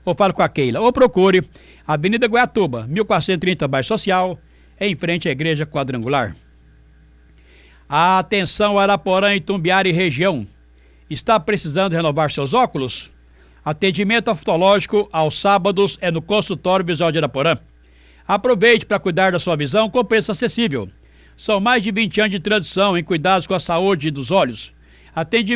ou fale com a Keila, ou procure Avenida Goiatuba, 1430, Bairro Social, em frente à Igreja Quadrangular. Atenção, Araporã, Itumbiara e região. Está precisando renovar seus óculos? Atendimento oftalmológico aos sábados é no consultório visual de Araporã. Aproveite para cuidar da sua visão com preço acessível. São mais de 20 anos de tradição em cuidados com a saúde dos olhos. Atendimento